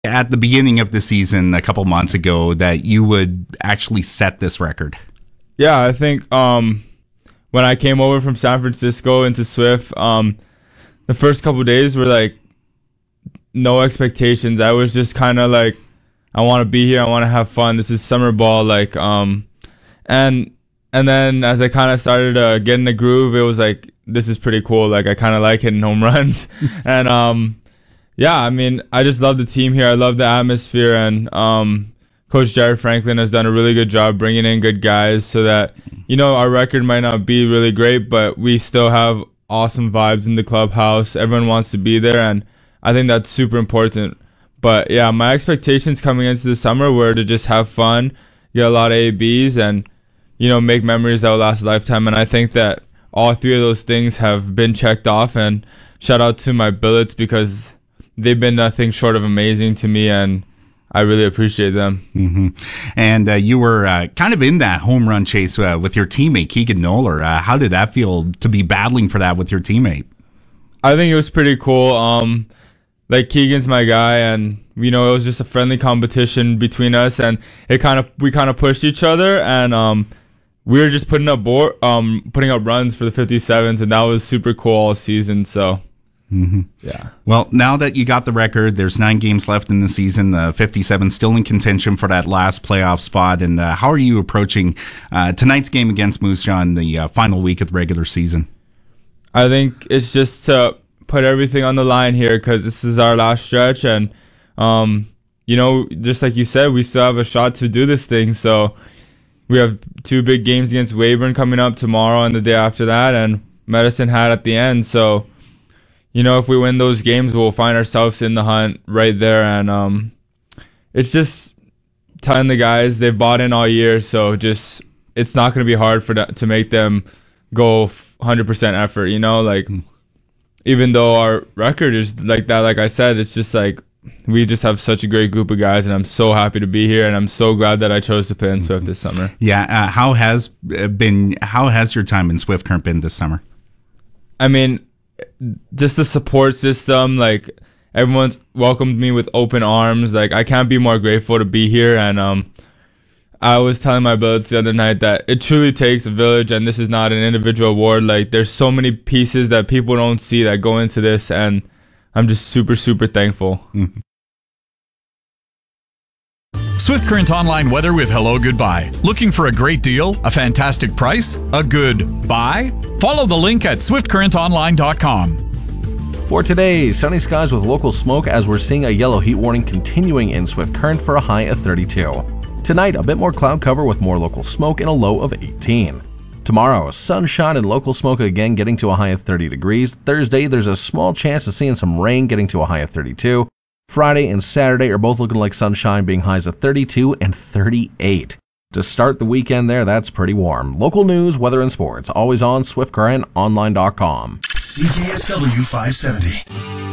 at the beginning of the season a couple months ago that you would actually set this record? Yeah, I think when I came over from San Francisco into Swift, the first couple of days were like no expectations. I was just kind of like, I want to be here. I want to have fun. This is summer ball, and then as I kind of started to get in the groove, it was like, this is pretty cool. Like, I kind of like hitting home runs, and yeah, I mean, I just love the team here. I love the atmosphere, and Coach Jared Franklin has done a really good job bringing in good guys so that, our record might not be really great, but we still have awesome vibes in the clubhouse. Everyone wants to be there, and I think that's super important. But yeah, my expectations coming into the summer were to just have fun, get a lot of ABs, and, make memories that will last a lifetime. And I think that all three of those things have been checked off, and shout out to my billets because they've been nothing short of amazing to me, and I really appreciate them. Mm-hmm. And you were kind of in that home run chase with your teammate, Keegan Noller. How did that feel to be battling for that with your teammate? I think it was pretty cool. Like, Keegan's my guy, and, it was just a friendly competition between us, and we kind of pushed each other, and we were just putting up runs for the 57s, and that was super cool all season, so... Mm-hmm. Yeah. Well, now that you got the record, there's 9 games left in the season. The 57 still in contention for that last playoff spot. And how are you approaching tonight's game against Moose Jaw in the final week of the regular season? I think it's just to put everything on the line here because this is our last stretch. And, just like you said, we still have a shot to do this thing. So we have 2 big games against Weyburn coming up tomorrow and the day after that, and Medicine Hat at the end. So, if we win those games, we'll find ourselves in the hunt right there. And it's just telling the guys they've bought in all year, so just it's not going to be hard to make them go 100% effort. Even though our record is like that, like I said, it's just like we just have such a great group of guys, and I'm so happy to be here, and I'm so glad that I chose to play in Swift this summer. Yeah, how has your time in Swift Current been this summer? I mean, just the support system, like everyone's welcomed me with open arms. Like, I can't be more grateful to be here. And I was telling my billets the other night that it truly takes a village, and this is not an individual award. Like, there's so many pieces that people don't see that go into this, and I'm just super, super thankful. Mm-hmm. Swift Current online weather with Hello Goodbye. Looking for a great deal? A fantastic price? A good buy? Follow the link at swiftcurrentonline.com. For today, sunny skies with local smoke as we're seeing a yellow heat warning continuing in Swift Current for a high of 32. Tonight, a bit more cloud cover with more local smoke and a low of 18. Tomorrow, sunshine and local smoke again getting to a high of 30 degrees. Thursday, there's a small chance of seeing some rain getting to a high of 32. Friday and Saturday are both looking like sunshine, being highs of 32 and 38. To start the weekend there, that's pretty warm. Local news, weather, and sports, always on SwiftCurrentOnline.com. CKSW 570.